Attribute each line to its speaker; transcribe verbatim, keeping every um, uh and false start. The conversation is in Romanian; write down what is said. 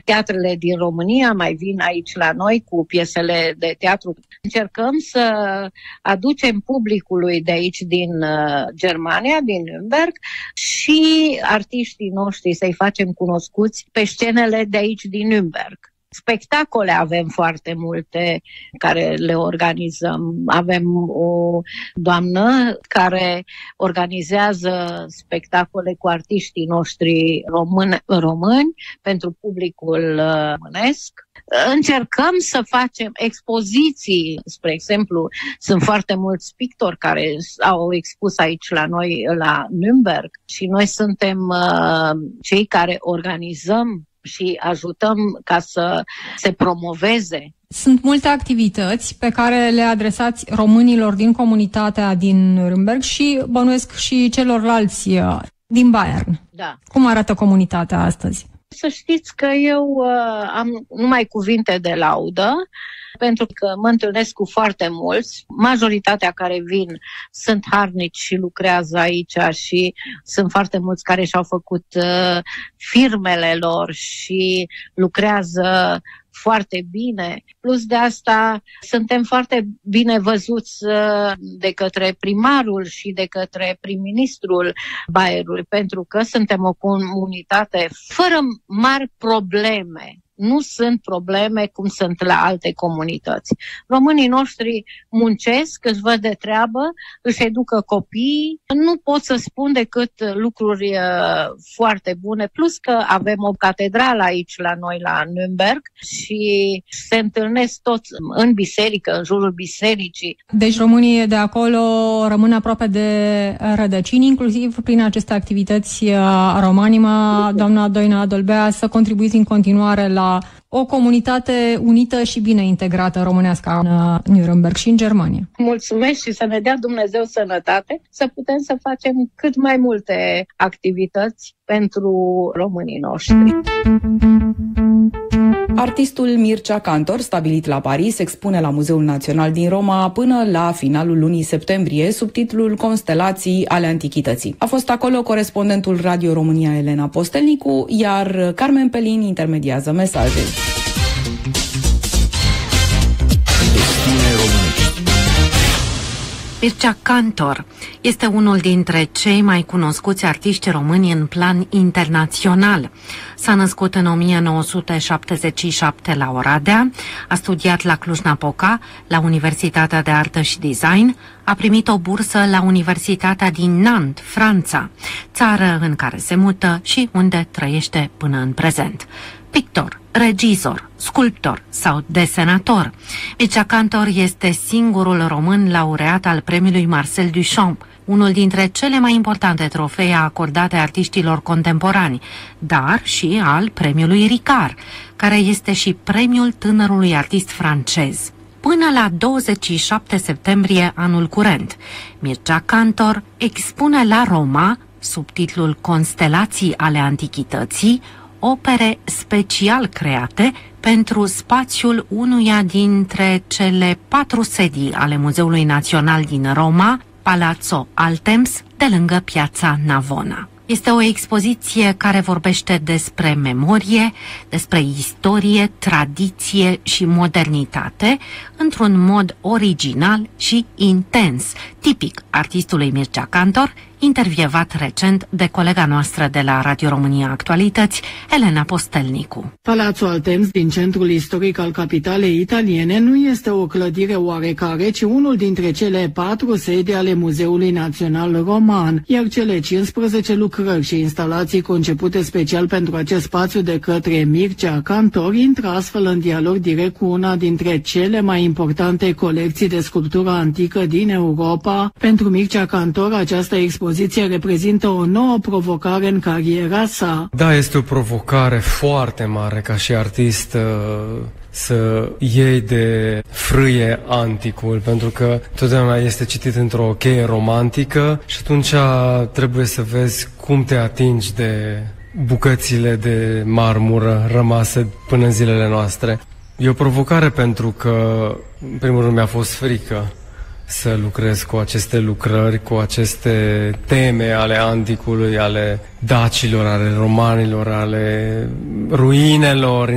Speaker 1: teatrele din România mai vin aici la noi cu piesele de teatru. Încercăm să aducem publicului de aici din Germania, din Nürnberg, și artiștii noștri să-i facem cunoscuți pe scenele de aici din Nürnberg. Spectacole avem foarte multe care le organizăm. Avem o doamnă care organizează spectacole cu artiștii noștri români, români pentru publicul românesc. Încercăm să facem expoziții, spre exemplu, sunt foarte mulți pictori care au expus aici la noi la Nürnberg și noi suntem uh, cei care organizăm și ajutăm ca să se promoveze.
Speaker 2: Sunt multe activități pe care le adresați românilor din comunitatea din Nürnberg și bănuiesc și celorlalți din Bayern.
Speaker 1: Da.
Speaker 2: Cum arată comunitatea astăzi?
Speaker 1: Să știți că eu uh, am numai cuvinte de laudă, pentru că mă întâlnesc cu foarte mulți. Majoritatea care vin sunt harnici și lucrează aici și sunt foarte mulți care și-au făcut uh, firmele lor și lucrează foarte bine. Plus de asta, suntem foarte bine văzuți de către primarul și de către prim-ministrul Bayerului, pentru că suntem o comunitate fără mari probleme. Nu sunt probleme cum sunt la alte comunități. Românii noștri muncesc, își văd de treabă, își educă copiii. Nu pot să spun decât lucruri uh, foarte bune. Plus că avem o catedrală aici la noi, la Nürnberg, și se întâlnesc toți în biserică, în jurul bisericii.
Speaker 2: Deci românii de acolo rămân aproape de rădăcini, inclusiv prin aceste activități uh, romanima. Doamna Doina Dolbea, să contribuiți în continuare la o comunitate unită și bine integrată românească în Nürnberg și în Germania.
Speaker 1: Mulțumesc și să ne dea Dumnezeu sănătate, să putem să facem cât mai multe activități pentru românii noștri.
Speaker 3: Artistul Mircea Cantor, stabilit la Paris, expune la Muzeul Național din Roma până la finalul lunii septembrie sub titlul Constelații ale Antichității. A fost acolo corespondentul Radio România Elena Postelnicu, iar Carmen Pelin intermediază mesajul.
Speaker 4: Mircea Cantor este unul dintre cei mai cunoscuți artiști români în plan internațional. S-a născut în o mie nouă sute șaptezeci și șapte la Oradea, a studiat la Cluj-Napoca, la Universitatea de Artă și Design, a primit o bursă la Universitatea din Nantes, Franța, țară în care se mută și unde trăiește până în prezent. Pictor, regizor, sculptor sau desenator, Mircea Cantor este singurul român laureat al premiului Marcel Duchamp, unul dintre cele mai importante trofee acordate artiștilor contemporani, dar și al premiului Ricard, care este și premiul tânărului artist francez. Până la douăzeci și șapte septembrie anul curent, Mircea Cantor expune la Roma, sub titlul Constelații ale Antichității, opere special create pentru spațiul unuia dintre cele patru sedii ale Muzeului Național din Roma, Palazzo Altemps, de lângă piața Navona. Este o expoziție care vorbește despre memorie, despre istorie, tradiție și modernitate, într-un mod original și intens, tipic artistului Mircea Cantor, intervievat recent de colega noastră de la Radio România Actualități, Elena Postelnicu.
Speaker 5: Palazzo Altemps din centrul istoric al capitalei italiene nu este o clădire oarecare, ci unul dintre cele patru sedii ale Muzeului Național Roman, iar cele cincisprezece lucrări și instalații concepute special pentru acest spațiu de către Mircea Cantor intră astfel în dialog direct cu una dintre cele mai importante colecții de sculptură antică din Europa. Pentru Mircea Cantor, această expoziție Expoziția reprezintă o nouă provocare în cariera sa.
Speaker 6: Da, este o provocare foarte mare ca și artist să iei de frâie anticul, pentru că totdeauna este citit într-o cheie romantică și atunci trebuie să vezi cum te atingi de bucățile de marmură rămase până în zilele noastre. E o provocare pentru că, în primul rând, mi-a fost frică să lucrez cu aceste lucrări, cu aceste teme ale anticului, ale dacilor, ale romanilor, ale ruinelor.